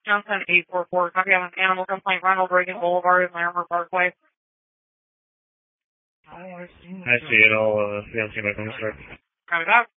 Johnson 844. Copy, I have an animal complaint, Ronald Reagan Boulevard, Larimer Parkway. I see it all, see my phone start. Copy that.